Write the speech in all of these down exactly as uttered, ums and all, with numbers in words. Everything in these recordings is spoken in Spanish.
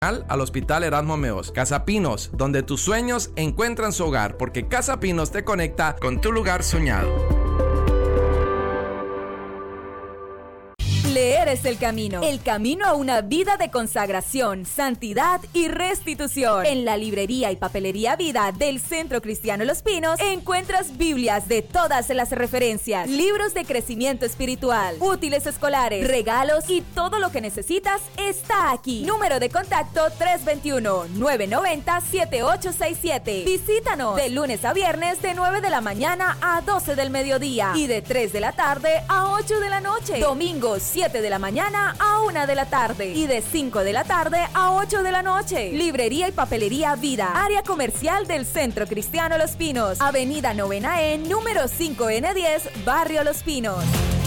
al Hospital Erasmo Meos. Casa Pinos, donde tus sueños encuentran su hogar, porque Casa Pinos te conecta con tu lugar soñado. Leer es el camino, el camino a una vida de consagración, santidad y restitución. En la librería y papelería Vida del Centro Cristiano Los Pinos encuentras Biblias de todas las referencias, libros de crecimiento espiritual, útiles escolares, regalos y todo lo que necesitas está aquí. Número de contacto tres dos uno, nueve nueve cero, siete ocho seis siete. Visítanos de lunes a viernes de nueve de la mañana a doce del mediodía y de tres de la tarde a ocho de la noche. Domingos siete de la mañana a una de la tarde y de cinco de la tarde a ocho de la noche. Librería y papelería Vida, área comercial del Centro Cristiano Los Pinos, Avenida Novena E, número cinco ene diez, Barrio Los Pinos.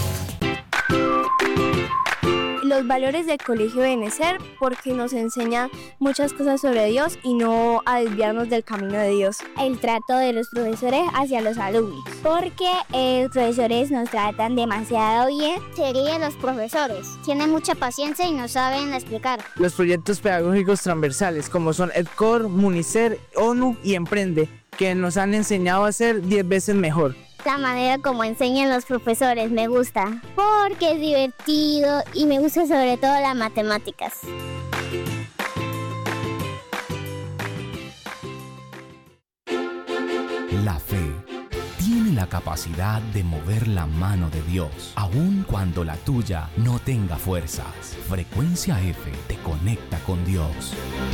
Los valores del Colegio Benecer, porque nos enseñan muchas cosas sobre Dios y no a desviarnos del camino de Dios. El trato de los profesores hacia los alumnos, porque eh, los profesores nos tratan demasiado bien. Serían los profesores, tienen mucha paciencia y nos saben explicar. Los proyectos pedagógicos transversales, como son EdCor, Municer, ONU y Emprende, que nos han enseñado a ser diez veces mejor. La manera como enseñan los profesores me gusta, porque es divertido y me gusta sobre todo las matemáticas. La fe tiene la capacidad de mover la mano de Dios, aun cuando la tuya no tenga fuerzas. Frecuencia F te conecta con Dios.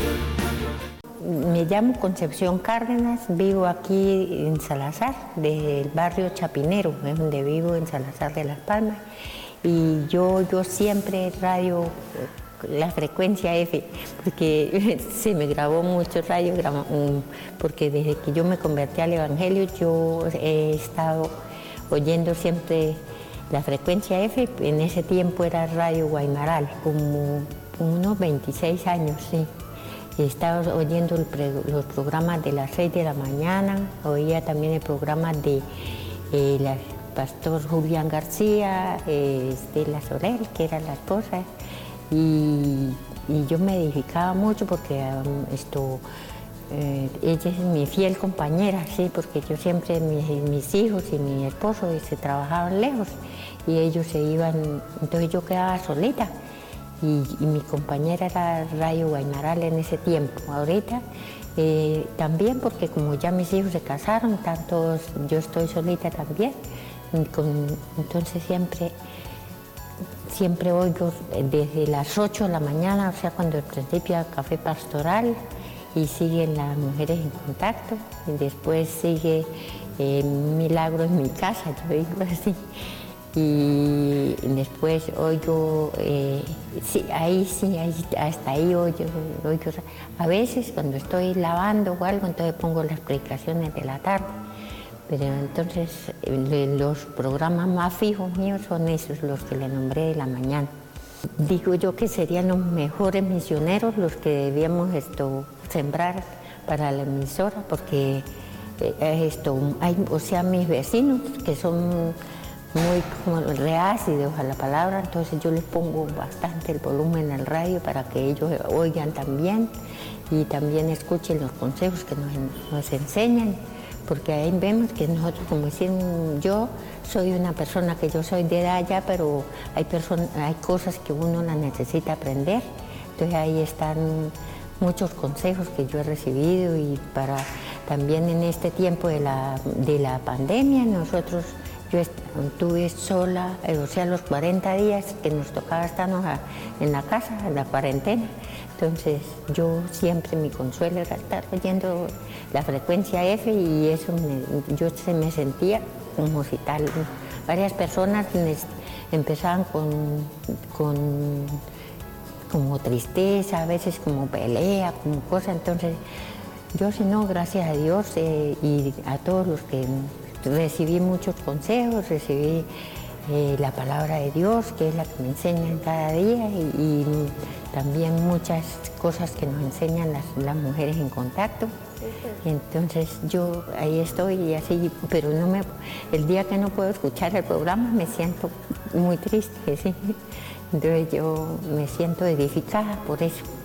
Me llamo Concepción Cárdenas, vivo aquí en Salazar, del barrio Chapinero, es donde vivo, en Salazar de Las Palmas. Y yo, yo siempre radio la frecuencia F, porque se me grabó mucho radio, porque desde que yo me convertí al Evangelio yo he estado oyendo siempre la frecuencia F. En ese tiempo era Radio Guaymaral, como unos veintiséis años, sí. Estaba oyendo el pre, los programas de las seis de la mañana, oía también el programa de eh, la pastor Julián García, eh, Estela Soler, que era la esposa, y, y yo me edificaba mucho porque um, esto, eh, ella es mi fiel compañera, sí, porque yo siempre, mis, mis hijos y mi esposo se trabajaban lejos y ellos se iban, entonces yo quedaba solita. Y, y mi compañera era Radio Guaymaral en ese tiempo. Ahorita eh, también, porque como ya mis hijos se casaron, tantos, yo estoy solita también, con, entonces siempre, siempre oigo desde las ocho de la mañana, o sea, cuando al principio el café pastoral, y siguen las mujeres en contacto, y después sigue eh, Milagro en mi casa, yo digo así. Y después oigo, eh, sí, ahí sí, ahí, hasta ahí oigo, oigo, a veces cuando estoy lavando o algo, entonces pongo las predicaciones de la tarde, pero entonces los programas más fijos míos son esos, los que le nombré de la mañana. Digo yo que serían los mejores misioneros los que debíamos esto, sembrar para la emisora, porque eh, esto, hay, o sea, mis vecinos que son muy como reácidos a la palabra, entonces yo les pongo bastante el volumen al radio para que ellos oigan también y también escuchen los consejos que nos, nos enseñan, porque ahí vemos que nosotros, como dicen, yo soy una persona que yo soy de edad ya, pero hay, hay cosas que uno las necesita aprender, entonces ahí están muchos consejos que yo he recibido y para también en este tiempo de la, de la pandemia nosotros. Yo estuve sola, o sea, los cuarenta días que nos tocaba estarnos a, en la casa, en la cuarentena. Entonces, yo siempre mi consuelo era estar oyendo la frecuencia F y eso me, yo se me sentía como si tal. Varias personas empezaban con, con como tristeza, a veces como pelea, como cosa. Entonces, yo si no, gracias a Dios eh, y a todos los que recibí muchos consejos, recibí eh, la palabra de Dios, que es la que me enseñan cada día, y, y también muchas cosas que nos enseñan las, las mujeres en contacto. Entonces yo ahí estoy y así, pero no me, el día que no puedo escuchar el programa me siento muy triste, ¿sí? Entonces yo me siento edificada por eso.